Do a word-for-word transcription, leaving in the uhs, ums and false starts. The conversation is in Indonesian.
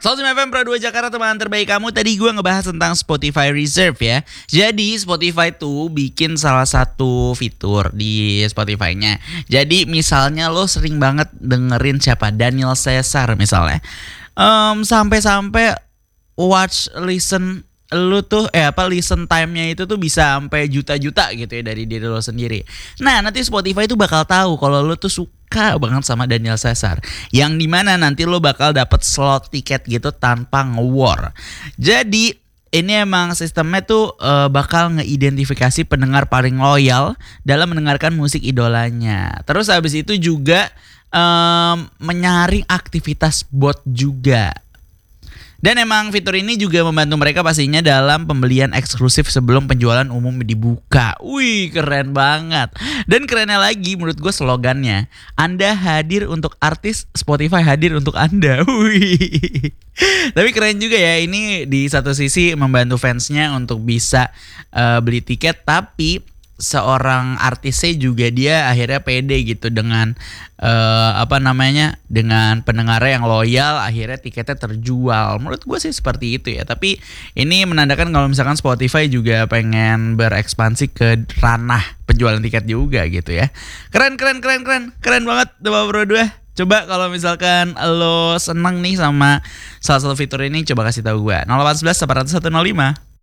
seratus lima F M Pro dua Jakarta, teman terbaik kamu. Tadi gue ngebahas tentang Spotify Reserve ya. Jadi Spotify tuh bikin salah satu fitur di Spotify-nya. Jadi misalnya lo sering banget dengerin siapa, Daniel Caesar misalnya, um, sampai-sampai watch listen lu tuh eh apa listen time-nya itu tuh bisa sampai juta-juta gitu ya dari diri lo sendiri. Nah, nanti Spotify tuh bakal tahu kalau lo tuh suka banget sama Daniel Caesar, yang dimana nanti lo bakal dapet slot tiket gitu tanpa nge-war. Jadi ini emang sistemnya tuh uh, bakal ngeidentifikasi pendengar paling loyal dalam mendengarkan musik idolanya. Terus habis itu juga um, menyaring aktivitas bot juga. Dan emang fitur ini juga membantu mereka pastinya dalam pembelian eksklusif sebelum penjualan umum dibuka. Wih, keren banget. Dan kerennya lagi menurut gue slogannya, Anda hadir untuk artis, Spotify hadir untuk Anda. Wih. Tapi keren juga ya, ini di satu sisi membantu fansnya untuk bisa uh, beli tiket, tapi seorang artisnya juga dia akhirnya pede gitu dengan uh, apa namanya dengan pendengarnya yang loyal, akhirnya tiketnya terjual. Menurut gue sih seperti itu ya. Tapi ini menandakan kalau misalkan Spotify juga pengen berekspansi ke ranah penjualan tiket juga gitu ya. Keren keren keren keren keren banget Dewa Pro dua. Coba kalau misalkan lo seneng nih sama salah satu fitur ini, coba kasih tahu gue nol delapan satu satu satu nol lima.